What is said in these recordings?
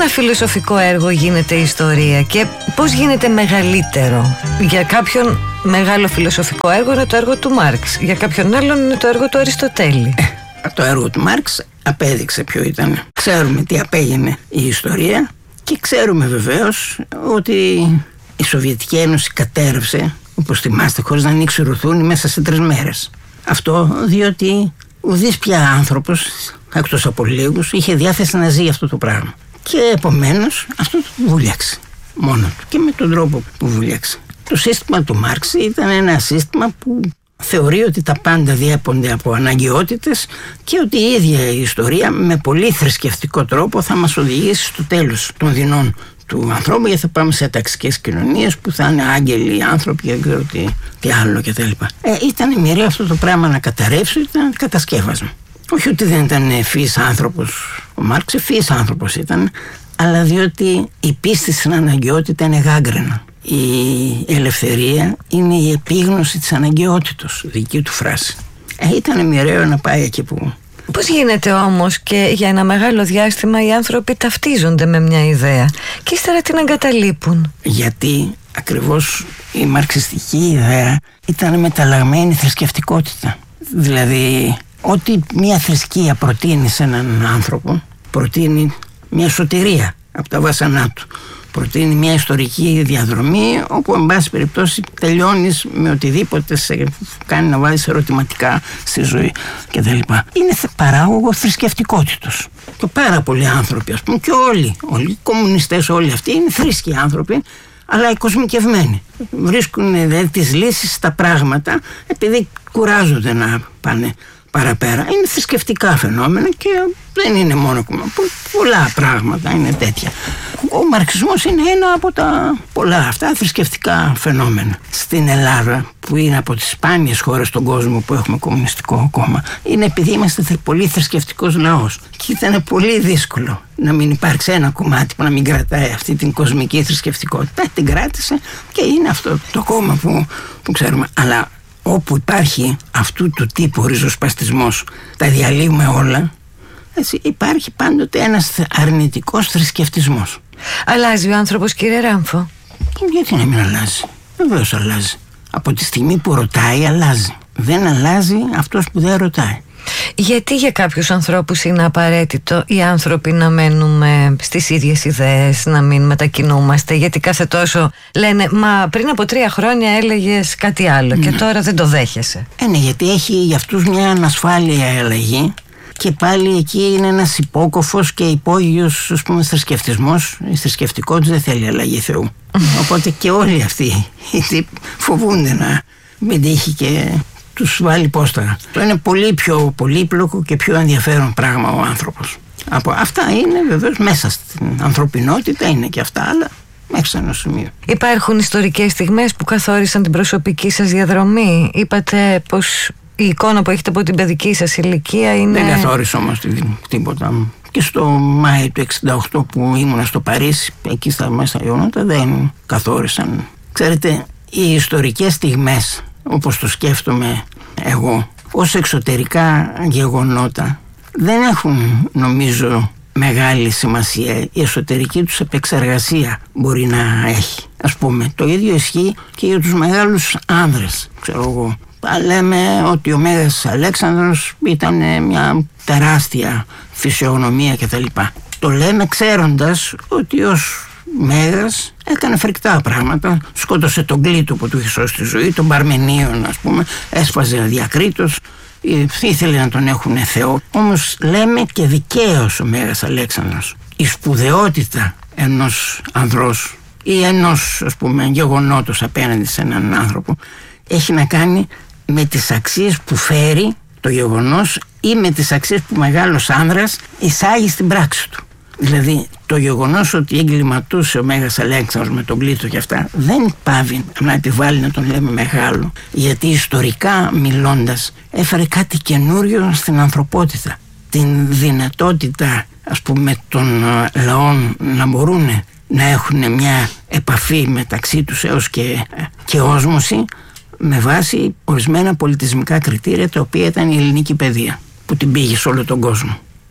ένα φιλοσοφικό έργο γίνεται ιστορία και πώς γίνεται μεγαλύτερο? Για κάποιον μεγάλο φιλοσοφικό έργο είναι το έργο του Μάρξ, για κάποιον άλλον είναι το έργο του Αριστοτέλη. Το έργο του Μάρξ απέδειξε ποιο ήταν. Ξέρουμε τι απέγινε η ιστορία και ξέρουμε βεβαίως ότι η Σοβιετική Ένωση κατέρευσε, όπως θυμάστε, χωρίς να ανοίξει ρουθούνη μέσα σε 3 μέρες. Αυτό διότι ουδής πια άνθρωπος, εκτός από λίγους, είχε διάθεση να ζει αυτό το πράγμα. Και επομένως αυτό το βούλιαξε μόνο του και με τον τρόπο που βούλιαξε. Το σύστημα του Μάρξ ήταν ένα σύστημα που θεωρεί ότι τα πάντα διέπονται από αναγκαιότητες και ότι η ίδια η ιστορία με πολύ θρησκευτικό τρόπο θα μας οδηγήσει στο τέλος των δεινών του ανθρώπου, γιατί θα πάμε σε αταξικές κοινωνίες που θα είναι άγγελοι, άνθρωποι και δεν ξέρω τι άλλο κτλ. Ήταν μοιραίο αυτό το πράγμα να καταρρεύσει, ήταν κατασκεύασμα. Όχι ότι δεν ήταν ευφύης άνθρωπος ο Μάρξ, ευφύης άνθρωπος ήταν, αλλά διότι η πίστη στην αναγκαιότητα είναι γάγκρενα. Η ελευθερία είναι η επίγνωση της αναγκαιότητος, δική του φράση. Ήταν μοιραίο να πάει εκεί που... Πώς γίνεται όμως και για ένα μεγάλο διάστημα οι άνθρωποι ταυτίζονται με μια ιδέα και ύστερα την εγκαταλείπουν? Γιατί ακριβώς η μαρξιστική ιδέα ήταν μεταλλαγμένη θρησκευτικότητα. Δηλαδή, ό,τι μια θρησκεία προτείνει σε έναν άνθρωπο, προτείνει μια σωτηρία από τα βάσανά του. Προτείνει μια ιστορική διαδρομή όπου εν πάση περιπτώσει τελειώνεις με οτιδήποτε σε κάνει να βάζεις ερωτηματικά στη ζωή κτλ. Είναι παράγωγο θρησκευτικότητος. Και πάρα πολλοί άνθρωποι, ας πούμε, και όλοι οι κομμουνιστές, όλοι αυτοί είναι θρήσκοι άνθρωποι, αλλά κοσμικευμένοι. Βρίσκουν τις λύσεις στα πράγματα επειδή κουράζονται να πάνε παραπέρα. Είναι θρησκευτικά φαινόμενα και δεν είναι μόνο πολλά πράγματα είναι τέτοια. Ο μαρξισμός είναι ένα από τα πολλά αυτά θρησκευτικά φαινόμενα. Στην Ελλάδα, που είναι από τις σπάνιες χώρες στον κόσμο που έχουμε κομμουνιστικό κόμμα, είναι επειδή είμαστε πολύ θρησκευτικός λαός και ήταν πολύ δύσκολο να μην υπάρξει ένα κομμάτι που να μην κρατάει αυτή την κοσμική θρησκευτικότητα. Την κράτησε και είναι αυτό το κόμμα που ξέρουμε. Αλλά όπου υπάρχει αυτού του τύπου ριζοσπαστισμός, τα διαλύουμε όλα, έτσι, υπάρχει πάντοτε ένας αρνητικός θρησκευτισμός. Αλλάζει ο άνθρωπος, κύριε Ράμφο? Γιατί να μην αλλάζει? Βεβαίως αλλάζει. Από τη στιγμή που ρωτάει, αλλάζει. Δεν αλλάζει αυτός που δεν ρωτάει. Γιατί για κάποιους ανθρώπους είναι απαραίτητο οι άνθρωποι να μένουμε στις ίδιες ιδέες, να μην μετακινούμαστε? Γιατί κάθε τόσο λένε, μα πριν από 3 χρόνια έλεγες κάτι άλλο και τώρα δεν το δέχεσαι. Ναι, γιατί έχει για αυτούς μια ανασφάλεια αλλαγή. Και πάλι εκεί είναι ένας υπόκοφος και υπόγειος, ας πούμε, θρησκευτισμός. Η θρησκευτικότητα δεν θέλει αλλαγή Θεού. Οπότε και όλοι αυτοί φοβούνται να μην τύχει και τους βάλει πόσταρα. Το είναι πολύ πιο πολύπλοκο και πιο ενδιαφέρον πράγμα ο άνθρωπος. Από αυτά είναι βεβαίως μέσα στην ανθρωπινότητα, είναι και αυτά, αλλά μέχρι σε ένα σημείο. Υπάρχουν ιστορικές στιγμές που καθόρισαν την προσωπική σας διαδρομή? Είπατε πως η εικόνα που έχετε από την παιδική σας ηλικία είναι... Δεν καθόρισε όμως τίποτα. Και στο Μάη του 1968 που ήμουνα στο Παρίσι, εκεί στα μέσα γεγονότα, δεν καθόρισαν. Ξέρετε, οι ιστορικές στιγμές, όπως το σκέφτομαι εγώ, ως εξωτερικά γεγονότα, δεν έχουν, νομίζω, μεγάλη σημασία. Η εσωτερική τους επεξεργασία μπορεί να έχει. Ας πούμε, το ίδιο ισχύει και για τους μεγάλους άνδρες, ξέρω εγώ. Λέμε ότι ο Μέγας Αλέξανδρος ήταν μια τεράστια φυσιογνωμία κτλ. Το λέμε ξέροντας ότι ως Μέγας έκανε φρικτά πράγματα. Σκότωσε τον Κλήτο που του είχε σώσει τη ζωή, τον Παρμενίον, ας πούμε, έσφαζε αδιακρίτως, ήθελε να τον έχουν Θεό. Όμως λέμε και δικαίως ο Μέγας Αλέξανδρος. Η σπουδαιότητα ενός ανδρός ή ενός, ας πούμε, γεγονότος απέναντι σε έναν άνθρωπο έχει να κάνει με τις αξίες που φέρει το γεγονός ή με τις αξίες που μεγάλος άνδρας εισάγει στην πράξη του. Δηλαδή το γεγονός ότι εγκληματούσε ο Μέγας Αλέξανδρος με τον Κλήτο και αυτά δεν πάβει να τη βάλει να τον λέμε μεγάλο, γιατί ιστορικά μιλώντας έφερε κάτι καινούριο στην ανθρωπότητα. Την δυνατότητα, ας πούμε, των λαών να μπορούν να έχουν μια επαφή μεταξύ τους έως και όσμωση, με βάση ορισμένα πολιτισμικά κριτήρια, τα οποία ήταν η ελληνική παιδεία που την πήγε σε όλο τον κόσμο.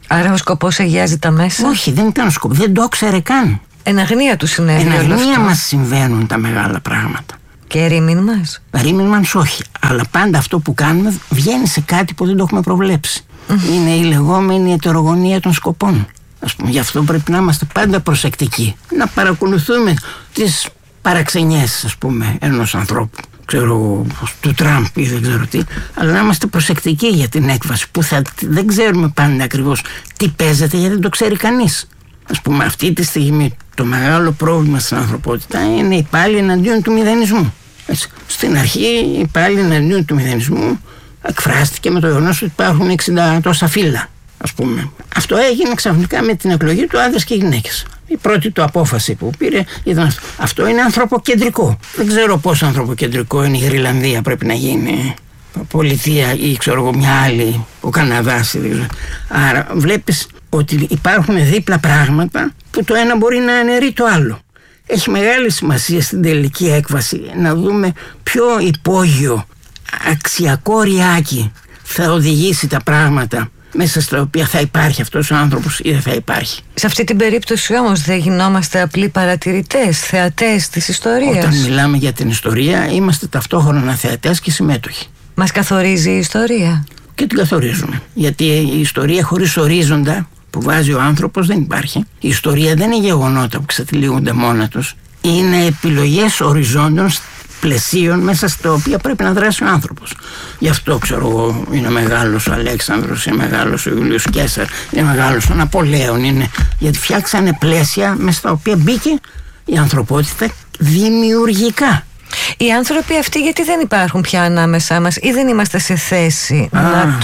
Άρα ο σκοπός αγιάζει τα μέσα. Όχι, δεν ήταν ο σκοπός, δεν το ήξερε καν. Εν αγνία του συνέβη όλο αυτό. Εν αγνία μας συμβαίνουν τα μεγάλα πράγματα. Και ρήμην μας. Ρήμην μας όχι, αλλά πάντα αυτό που κάνουμε βγαίνει σε κάτι που δεν το έχουμε προβλέψει. Είναι η λεγόμενη ετερογωνία των σκοπών. Ας πούμε, γι' αυτό πρέπει να είμαστε πάντα προσεκτικοί. Να παρακολουθούμε τις παραξενιές, ας πούμε, ενός ανθρώπου. Ξέρω, του Τραμπ ή δεν ξέρω τι, αλλά να είμαστε προσεκτικοί για την έκβαση που δεν ξέρουμε πάντα ακριβώς τι παίζεται, γιατί δεν το ξέρει κανείς. Ας πούμε, αυτή τη στιγμή το μεγάλο πρόβλημα στην ανθρωπότητα είναι οι πάλι εναντίον του μηδενισμού. Έτσι. Στην αρχή οι πάλι εναντίον του μηδενισμού εκφράστηκε με το γεγονός ότι υπάρχουν 60 τόσα φύλλα. Ας πούμε. Αυτό έγινε ξαφνικά με την εκλογή του άντρες και γυναίκες. Η πρώτη του απόφαση που πήρε ήταν αυτό. Αυτό είναι ανθρωποκεντρικό. Δεν ξέρω πόσο ανθρωποκεντρικό είναι η Γρυλανδία, πρέπει να γίνει πολιτεία ή ξέρω εγώ μια άλλη, ο Καναδάς. Άρα βλέπεις ότι υπάρχουν δίπλα πράγματα που το ένα μπορεί να αναιρεί το άλλο. Έχει μεγάλη σημασία στην τελική έκβαση να δούμε ποιο υπόγειο αξιακό ριάκι θα οδηγήσει τα πράγματα μέσα στα οποία θα υπάρχει αυτός ο άνθρωπος ή δεν θα υπάρχει. Σε αυτή την περίπτωση όμως δεν γινόμαστε απλοί παρατηρητές, θεατές της ιστορίας? Όταν μιλάμε για την ιστορία είμαστε ταυτόχρονα θεατές και συμμέτοχοι. Μας καθορίζει η ιστορία? Και την καθορίζουμε. Γιατί η ιστορία χωρίς ορίζοντα που βάζει ο άνθρωπος δεν υπάρχει. Η ιστορία δεν είναι γεγονότα που ξετυλίγονται μόνα τους. Είναι επιλογές οριζόντων πλαισίων μέσα στα οποία πρέπει να δράσει ο άνθρωπος. Γι' αυτό ξέρω εγώ είναι μεγάλος ο Αλέξανδρος, είναι μεγάλος ο Ιούλιος Καίσαρ, είναι μεγάλος ο Ναπολέων, γιατί φτιάξανε πλαίσια μέσα στα οποία μπήκε η ανθρωπότητα δημιουργικά. Οι άνθρωποι αυτοί γιατί δεν υπάρχουν πια ανάμεσά μας ή δεν είμαστε σε θέση να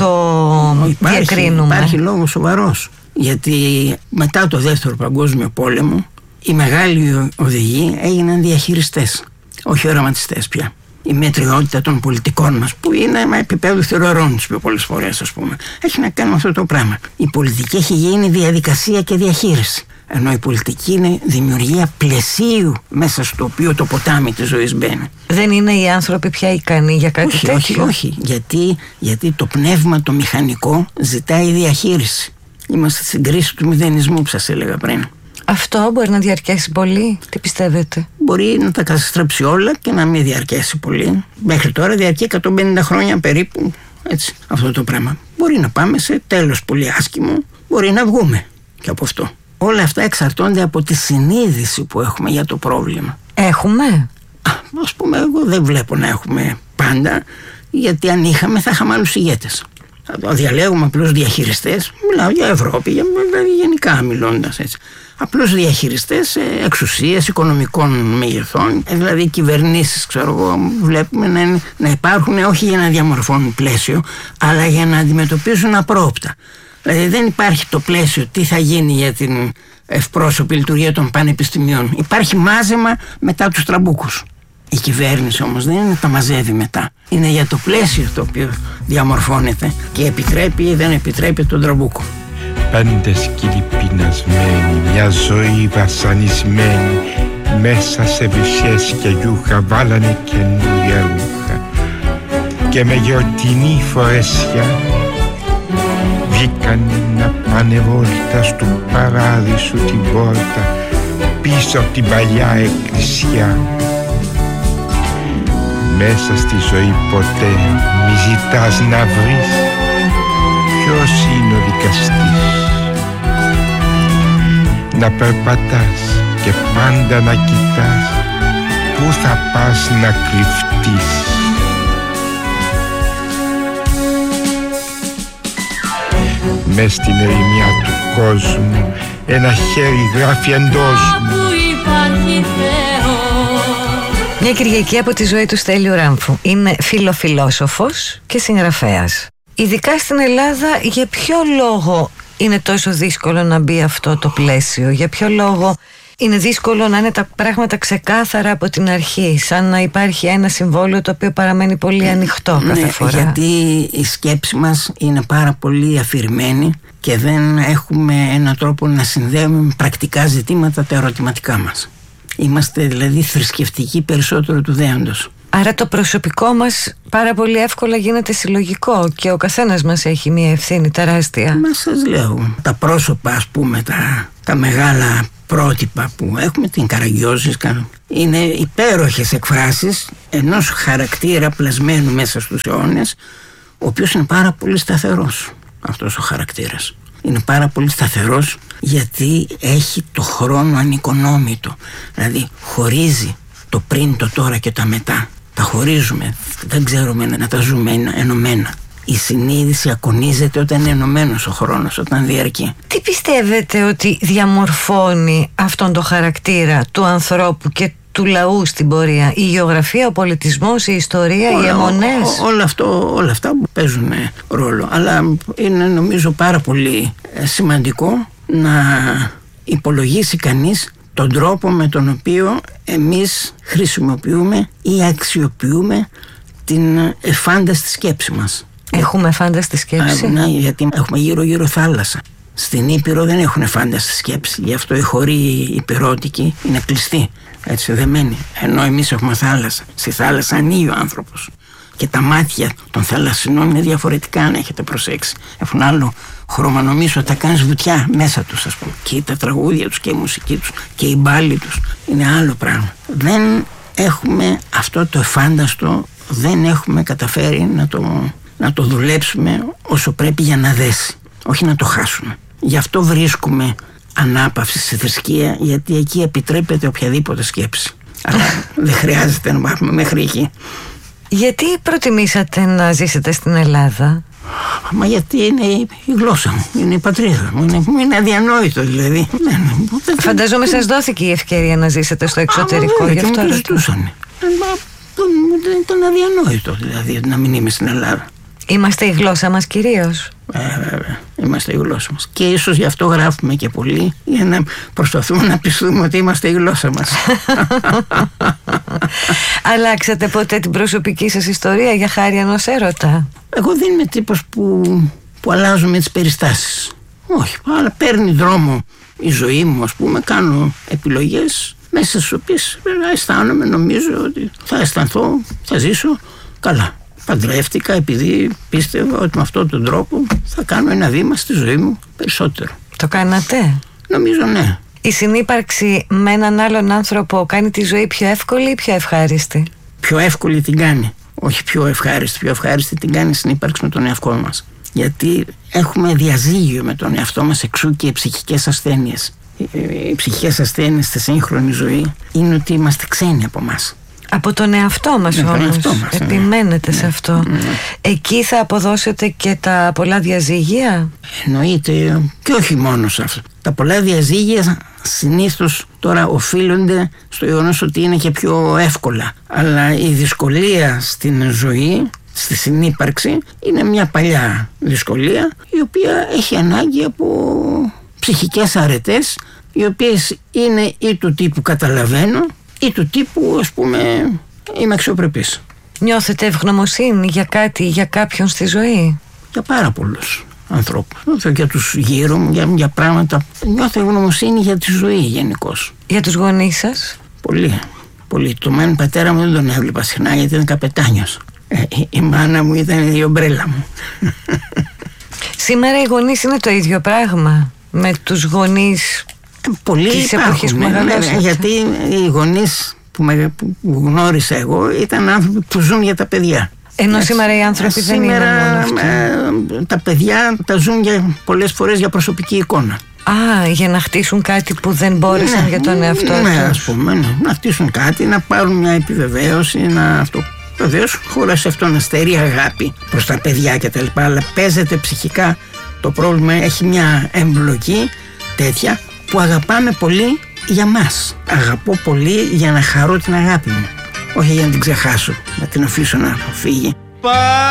το διακρίνουμε? Υπάρχει λόγος σοβαρός. Γιατί μετά το Δεύτερο Παγκόσμιο Πόλεμο οι μεγάλοι οδηγοί έγιναν διαχειριστές, όχι οραματιστές πια. Η μετριότητα των πολιτικών μας, που είναι με επίπεδο θηρορών τις πιο πολλές φορές, ας πούμε, έχει να κάνει με αυτό το πράγμα. Η πολιτική έχει γίνει διαδικασία και διαχείριση. Ενώ η πολιτική είναι δημιουργία πλαισίου μέσα στο οποίο το ποτάμι της ζωής μπαίνει. Δεν είναι οι άνθρωποι πια ικανοί για κάτι τέτοιο? Όχι. Γιατί το πνεύμα το μηχανικό ζητάει διαχείριση. Είμαστε στην κρίση του μηδενισμού που σας έλεγα πριν. Αυτό μπορεί να διαρκέσει πολύ? Τι πιστεύετε? Μπορεί να τα καταστρέψει όλα και να μην διαρκέσει πολύ. Μέχρι τώρα διαρκεί 150 χρόνια περίπου, έτσι, αυτό το πράγμα. Μπορεί να πάμε σε τέλος πολύ άσχημο, μπορεί να βγούμε και από αυτό. Όλα αυτά εξαρτώνται από τη συνείδηση που έχουμε για το πρόβλημα. Έχουμε? Ας πούμε, εγώ δεν βλέπω να έχουμε πάντα, γιατί αν είχαμε θα είχαμε άλλους ηγέτες. Διαλέγουμε απλώς διαχειριστές, μιλάω για Ευρώπη, γενικά μιλώντας έτσι. Απλώς διαχειριστές εξουσίες, οικονομικών μεγεθών, δηλαδή κυβερνήσεις, ξέρω εγώ, βλέπουμε να υπάρχουν όχι για να διαμορφώνουν πλαίσιο, αλλά για να αντιμετωπίζουν απρόοπτα. Δηλαδή δεν υπάρχει το πλαίσιο τι θα γίνει για την ευπρόσωπη λειτουργία των πανεπιστημίων. Υπάρχει μάζεμα μετά τους τραμπούκους. Η κυβέρνηση όμως δεν είναι τα μαζεύει μετά. Είναι για το πλαίσιο το οποίο διαμορφώνεται και επιτρέπει ή δεν επιτρέπει τον τραμπούκο. Πάντα σκύλοι πεινασμένοι, μια ζωή βασανισμένη, μέσα σε βυσσές και γιούχα βάλανε καινούρια ρούχα και με γιορτινή φορέσια βγήκαν να πάνε βόλτα στου παράδεισου την πόρτα πίσω από την παλιά εκκλησιά. Μέσα στη ζωή ποτέ μη ζητάς να βρεις ποιος είναι ο δικαστής. Να περπατάς και πάντα να κοιτάς πού θα πας να κρυφτείς. Μες στην ερημιά του κόσμου ένα χέρι γράφει εντός μου. Μια Κυριακή από τη ζωή του Στέλιου Ράμφου. Είναι φιλοφιλόσοφος και συγγραφέας. Ειδικά στην Ελλάδα, για ποιο λόγο είναι τόσο δύσκολο να μπει αυτό το πλαίσιο? Για ποιο λόγο είναι δύσκολο να είναι τα πράγματα ξεκάθαρα από την αρχή, σαν να υπάρχει ένα συμβόλαιο το οποίο παραμένει πολύ ανοιχτό κάθε φορά? Γιατί η σκέψη μας είναι πάρα πολύ αφηρημένη και δεν έχουμε έναν τρόπο να συνδέουμε με πρακτικά ζητήματα τα ερωτηματικά μας. Είμαστε δηλαδή θρησκευτικοί περισσότερο του δέοντος. Άρα το προσωπικό μας πάρα πολύ εύκολα γίνεται συλλογικό και ο καθένας μας έχει μια ευθύνη τεράστια. Μα σας λέω, τα πρόσωπα, ας πούμε, τα μεγάλα πρότυπα που έχουμε, την Καραγκιόζησκα, είναι υπέροχες εκφράσεις ενός χαρακτήρα πλασμένου μέσα στους αιώνες, ο οποίος είναι πάρα πολύ σταθερός. Αυτός ο χαρακτήρας είναι πάρα πολύ σταθερός γιατί έχει το χρόνο ανοικονόμητο. Δηλαδή χωρίζει το πριν, το τώρα και τα μετά. Τα χωρίζουμε, δεν ξέρουμε να τα ζούμε ενωμένα. Η συνείδηση ακονίζεται όταν είναι ενωμένος ο χρόνος, όταν διαρκεί. Τι πιστεύετε ότι διαμορφώνει αυτόν τον χαρακτήρα του ανθρώπου και του λαού στην πορεία? Η γεωγραφία, ο πολιτισμός, η ιστορία, οι αιμονές? Όλα αυτά που παίζουν ρόλο. Αλλά είναι, νομίζω, πάρα πολύ σημαντικό να υπολογίσει κανείς τον τρόπο με τον οποίο εμείς χρησιμοποιούμε ή αξιοποιούμε την εφάνταστη σκέψη μας. Έχουμε εφάνταστη σκέψη? Ναι, γιατί έχουμε γύρω-γύρω θάλασσα. Στην Ήπειρο δεν έχουν εφάνταστη σκέψη. Γι' αυτό οι χωροί υπηρώτικοι είναι κλειστοί, έτσι δεμένοι. Ενώ εμείς έχουμε θάλασσα. Στη θάλασσα ανοίγει ο άνθρωπος. Και τα μάτια των θαλασσινών είναι διαφορετικά, αν έχετε προσέξει. Έχουν άλλο χρώμα, νομίζω ότι τα κάνεις βουτιά μέσα τους, ας πούμε. Και τα τραγούδια τους και η μουσική τους και η μπάλη τους είναι άλλο πράγμα. Δεν έχουμε αυτό το εφάνταστο, δεν έχουμε καταφέρει να το δουλέψουμε όσο πρέπει για να δέσει. Όχι να το χάσουμε. Γι' αυτό βρίσκουμε ανάπαυση στη θρησκεία, γιατί εκεί επιτρέπεται οποιαδήποτε σκέψη. Αλλά δεν χρειάζεται να πάμε μέχρι εκεί. Γιατί προτιμήσατε να ζήσετε στην Ελλάδα? Μα γιατί είναι η γλώσσα μου, είναι η πατρίδα μου, είναι αδιανόητο δηλαδή. Φανταζόμαι σας δόθηκε η ευκαιρία να ζήσετε στο εξωτερικό, γι' αυτό το ζητούσαν. Ήταν αδιανόητο δηλαδή να μην είμαι στην Ελλάδα. Είμαστε η γλώσσα μας κυρίως. Βέβαια, είμαστε η γλώσσα μας. Και ίσως γι' αυτό γράφουμε και πολύ, για να προσπαθούμε να πιστούμε ότι είμαστε η γλώσσα μας. Αλλάξατε ποτέ την προσωπική σας ιστορία για χάρη ενός έρωτα? Εγώ δεν είμαι τύπος που αλλάζουμε τις περιστάσεις. Όχι, αλλά παίρνει δρόμο η ζωή μου, ας πούμε, κάνω επιλογές μέσα στις οποίες αισθάνομαι, νομίζω ότι θα αισθανθώ, θα ζήσω καλά. Παντρεύτηκα επειδή πίστευα ότι με αυτόν τον τρόπο θα κάνω ένα βήμα στη ζωή μου περισσότερο. Το κάνατε? Νομίζω ναι. Η συνύπαρξη με έναν άλλον άνθρωπο κάνει τη ζωή πιο εύκολη ή πιο ευχάριστη? Πιο εύκολη την κάνει, όχι πιο ευχάριστη. Πιο ευχάριστη την κάνει η συνύπαρξη με τον εαυτό μας. Γιατί έχουμε διαζύγιο με τον εαυτό μας, εξού και οι ψυχικές ασθένειες. Οι ψυχικές ασθένειες στη σύγχρονη ζωή είναι ότι είμαστε ξένοι από εμάς. Από τον εαυτό μας όμως, επιμένετε σε αυτό. Εκεί θα αποδώσετε και τα πολλά διαζύγια? Εννοείται, και όχι μόνο σε αυτό. Τα πολλά διαζύγια συνήθως τώρα οφείλονται στο γεγονός ότι είναι και πιο εύκολα. Αλλά η δυσκολία στην ζωή, στη συνύπαρξη, είναι μια παλιά δυσκολία, η οποία έχει ανάγκη από ψυχικές αρετές, οι οποίες είναι ή του τύπου καταλαβαίνω ή του τύπου, ας πούμε, είμαι αξιοπρεπής. Νιώθετε ευγνωμοσύνη για κάτι, για κάποιον στη ζωή? Για πάρα πολλούς ανθρώπους. Για τους γύρω μου, για πράγματα. Νιώθω ευγνωμοσύνη για τη ζωή γενικώς. Για τους γονείς σας? Πολύ, πολύ. Το μάνα πατέρα μου δεν τον έβλεπα συχνά γιατί ήταν καπετάνιος. Η μάνα μου ήταν η ομπρέλα μου. Σήμερα οι γονείς είναι το ίδιο πράγμα με τους γονείς της εποχής που μεγαλώσατε? Γιατί οι γονείς που γνώρισα εγώ ήταν άνθρωποι που ζουν για τα παιδιά. Ενώ σήμερα οι άνθρωποι δεν είναι μόνο αυτοί. Τα παιδιά τα ζουν πολλές φορές για προσωπική εικόνα. Για να χτίσουν κάτι που δεν μπόρεσαν για τον εαυτό τους. Ναι, ας πούμε, να χτίσουν κάτι, να πάρουν μια επιβεβαίωση, βεβαίως χωρίς αυτό να στερεί αγάπη προς τα παιδιά κτλ. Αλλά παίζεται ψυχικά το πρόβλημα, έχει μια εμπλοκή τέτοια που αγαπάμε πολύ για μας. Αγαπώ πολύ για να χαρώ την αγάπη μου, όχι για να την ξεχάσω, να την αφήσω να φύγει.